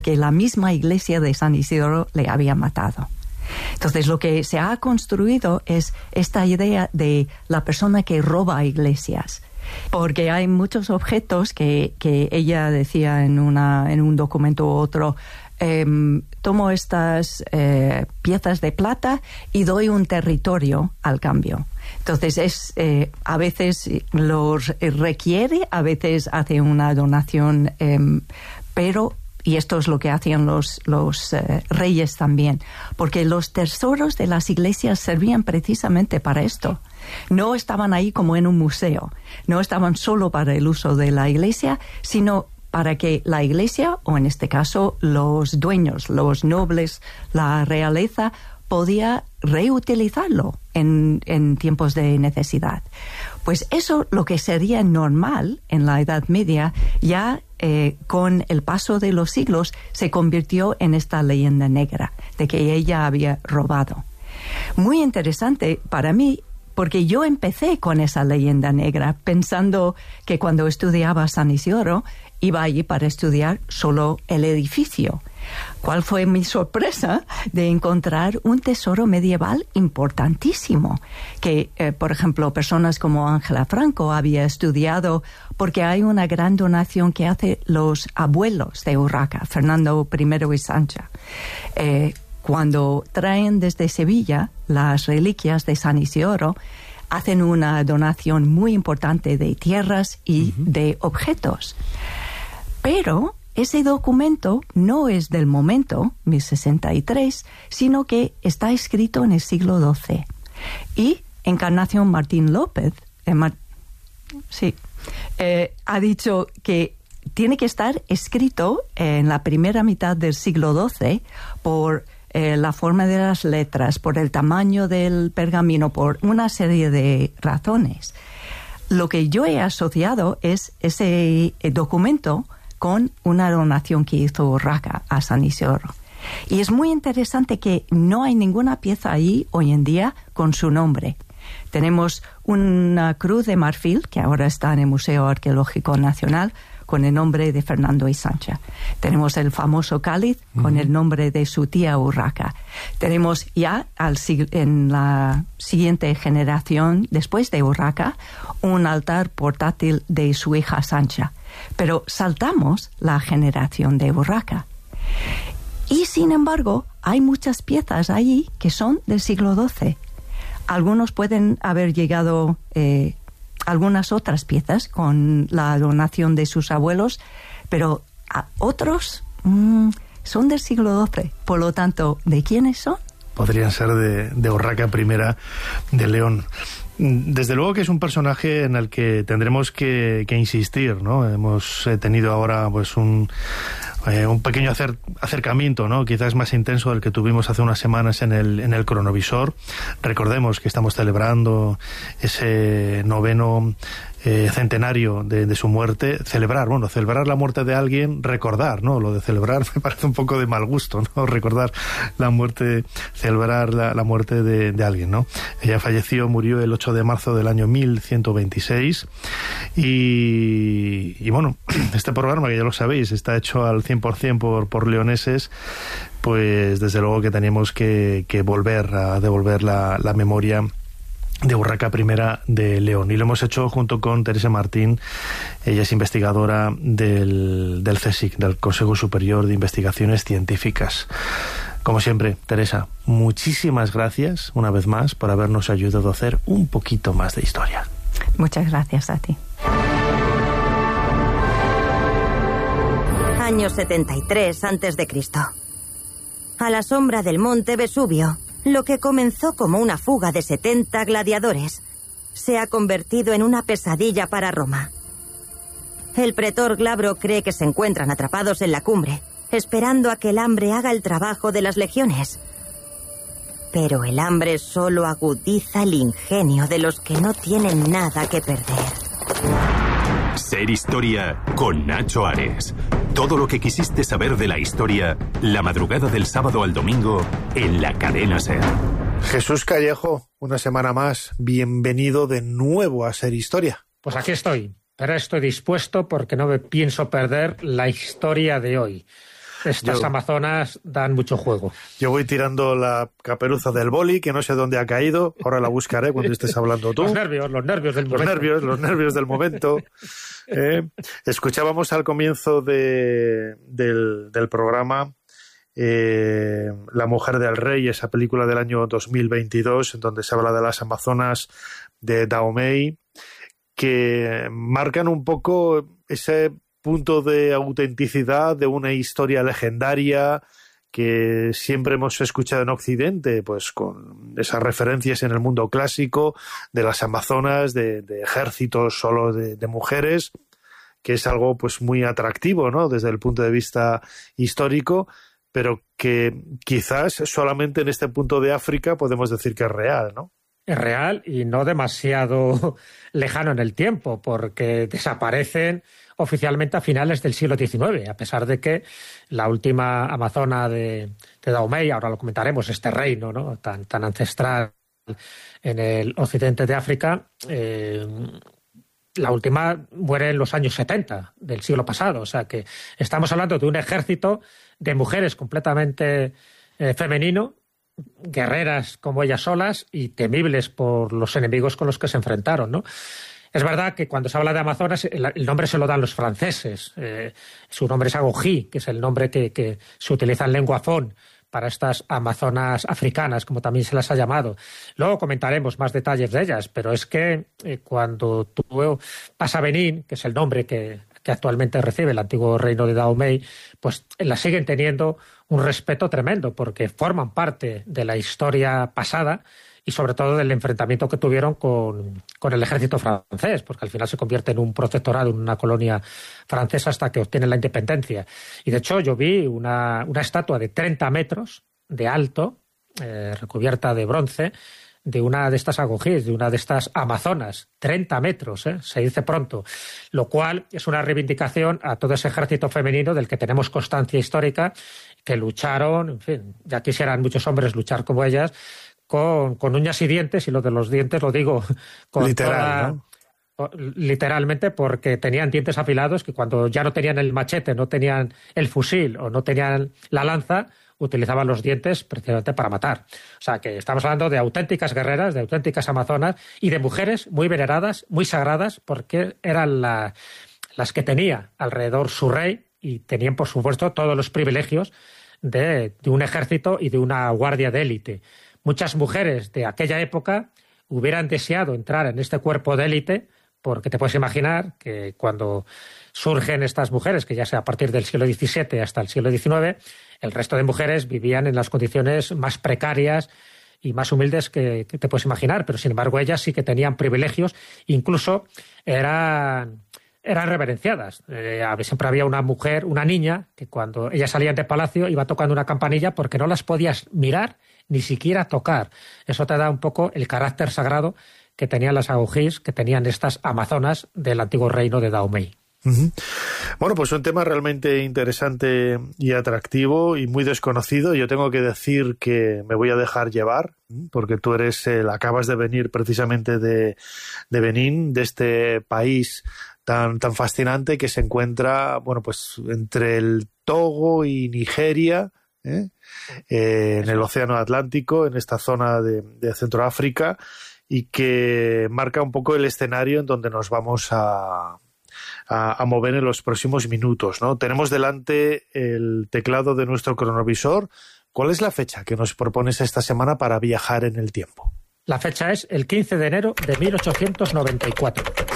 que la misma iglesia de San Isidoro le había matado. Entonces lo que se ha construido es esta idea de la persona que roba iglesias, porque hay muchos objetos que ella decía en un documento u otro, tomo estas piezas de plata y doy un territorio al cambio. Entonces a veces los requiere, a veces hace una donación, pero... Y esto es lo que hacían los reyes también, porque los tesoros de las iglesias servían precisamente para esto. No estaban ahí como en un museo, no estaban solo para el uso de la iglesia, sino para que la iglesia, o en este caso los dueños, los nobles, la realeza, podía reutilizarlo en tiempos de necesidad. Pues eso, lo que sería normal en la Edad Media, ya con el paso de los siglos se convirtió en esta leyenda negra de que ella había robado. Muy interesante para mí, porque yo empecé con esa leyenda negra pensando que cuando estudiaba San Isidoro iba allí para estudiar solo el edificio. ¿Cuál fue mi sorpresa de encontrar un tesoro medieval importantísimo? Que, por ejemplo, personas como Ángela Franco había estudiado, porque hay una gran donación que hacen los abuelos de Urraca, Fernando I y Sancha. Cuando traen desde Sevilla las reliquias de San Isidoro, hacen una donación muy importante de tierras y de objetos. Pero ese documento no es del momento, 1063, sino que está escrito en el siglo XII. Y Encarnación Martín López ha dicho que tiene que estar escrito en la primera mitad del siglo XII por la forma de las letras, por el tamaño del pergamino, por una serie de razones. Lo que yo he asociado es ese documento con una donación que hizo Urraca a San Isidoro. Y es muy interesante que no hay ninguna pieza ahí hoy en día con su nombre. Tenemos una cruz de marfil, que ahora está en el Museo Arqueológico Nacional, con el nombre de Fernando y Sancha. Tenemos el famoso cáliz con el nombre de su tía Urraca. Tenemos ya en la siguiente generación, después de Urraca, un altar portátil de su hija Sancha. Pero saltamos la generación de Urraca. Y sin embargo, hay muchas piezas ahí que son del siglo XII. Algunos pueden haber llegado algunas otras piezas con la donación de sus abuelos, pero otros son del siglo XII. Por lo tanto, ¿de quiénes son? Podrían ser de Urraca I de León. Desde luego que es un personaje en el que tendremos que insistir, ¿no? Hemos tenido ahora pues un pequeño acercamiento, ¿no? Quizás más intenso del que tuvimos hace unas semanas en el cronovisor. Recordemos que estamos celebrando ese 9º centenario de su muerte. Celebrar la muerte de alguien, recordar, ¿no? Lo de celebrar me parece un poco de mal gusto, ¿no? Recordar la muerte, celebrar la muerte de alguien, ¿no? Ella murió el 8 de marzo del año 1126 y bueno, este programa, que ya lo sabéis, está hecho al 100% por leoneses, pues desde luego que teníamos que volver a devolver la memoria de Urraca I de León, y lo hemos hecho junto con Teresa Martín. Ella es investigadora del CSIC, del Consejo Superior de Investigaciones Científicas. Como siempre, Teresa, muchísimas gracias una vez más por habernos ayudado a hacer un poquito más de historia. Muchas gracias a ti. Año 73 a.C. A la sombra del monte Vesubio, lo que comenzó como una fuga de 70 gladiadores se ha convertido en una pesadilla para Roma. El pretor Glabro cree que se encuentran atrapados en la cumbre, esperando a que el hambre haga el trabajo de las legiones. Pero el hambre solo agudiza el ingenio de los que no tienen nada que perder. Ser Historia con Nacho Ares. Todo lo que quisiste saber de la historia, la madrugada del sábado al domingo, en la cadena SER. Jesús Callejo, una semana más, bienvenido de nuevo a Ser Historia. Pues aquí estoy, pero estoy dispuesto porque no me pienso perder la historia de hoy. Estas amazonas dan mucho juego. Yo voy tirando la caperuza del boli, que no sé dónde ha caído. Ahora la buscaré cuando estés hablando tú. Los nervios del momento. Los nervios del momento. Escuchábamos al comienzo del programa La mujer del rey, esa película del año 2022, en donde se habla de las amazonas de Dahomey, que marcan un poco ese punto de autenticidad de una historia legendaria que siempre hemos escuchado en Occidente, pues con esas referencias en el mundo clásico de las amazonas, de ejércitos solo de mujeres, que es algo pues muy atractivo, ¿no?, desde el punto de vista histórico, pero que quizás solamente en este punto de África podemos decir que es real, ¿no? Es real y no demasiado lejano en el tiempo, porque desaparecen oficialmente a finales del siglo XIX, a pesar de que la última amazona de Dahomey, ahora lo comentaremos, este reino, ¿no?, tan ancestral en el occidente de África, la última muere en los años 70 del siglo pasado. O sea que estamos hablando de un ejército de mujeres completamente femenino, guerreras como ellas solas y temibles por los enemigos con los que se enfrentaron, ¿no? Es verdad que cuando se habla de amazonas el nombre se lo dan los franceses. Su nombre es Agogí, que es el nombre que se utiliza en lengua fon para estas amazonas africanas, como también se las ha llamado. Luego comentaremos más detalles de ellas, pero es que cuando tú vas a Benín, que es el nombre que actualmente recibe el antiguo reino de Dahomey, pues la siguen teniendo un respeto tremendo, porque forman parte de la historia pasada y sobre todo del enfrentamiento que tuvieron con el ejército francés, porque al final se convierte en un protectorado, en una colonia francesa hasta que obtienen la independencia. Y de hecho yo vi una estatua de 30 metros de alto, recubierta de bronce, de una de estas agogíes, de una de estas amazonas, 30 metros, se dice pronto, lo cual es una reivindicación a todo ese ejército femenino del que tenemos constancia histórica, que lucharon, en fin, ya quisieran muchos hombres luchar como ellas, con uñas y dientes, y lo de los dientes lo digo con literal, ¿no? Literalmente, porque tenían dientes afilados que cuando ya no tenían el machete, no tenían el fusil o no tenían la lanza, utilizaban los dientes precisamente para matar. O sea, que estamos hablando de auténticas guerreras, de auténticas amazonas y de mujeres muy veneradas, muy sagradas, porque eran las que tenía alrededor su rey y tenían, por supuesto, todos los privilegios de un ejército y de una guardia de élite. Muchas mujeres de aquella época hubieran deseado entrar en este cuerpo de élite, porque te puedes imaginar que cuando surgen estas mujeres, que ya sea a partir del siglo XVII hasta el siglo XIX, el resto de mujeres vivían en las condiciones más precarias y más humildes que te puedes imaginar, pero sin embargo ellas sí que tenían privilegios, incluso eran reverenciadas. Siempre había una mujer, una niña, que cuando ellas salían de palacio iba tocando una campanilla porque no las podías mirar ni siquiera tocar. Eso te da un poco el carácter sagrado que tenían las agogís, que tenían estas amazonas del antiguo reino de Dahomey. Uh-huh. Bueno, pues un tema realmente interesante y atractivo y muy desconocido. Yo tengo que decir que me voy a dejar llevar, porque tú acabas de venir precisamente de Benín, de este país tan fascinante que se encuentra, bueno, pues entre el Togo y Nigeria, en el Océano Atlántico, en esta zona de Centroáfrica, y que marca un poco el escenario en donde nos vamos a mover en los próximos minutos, ¿no? Tenemos delante el teclado de nuestro cronovisor. ¿Cuál es la fecha que nos propones esta semana para viajar en el tiempo? La fecha es el 15 de enero de 1894.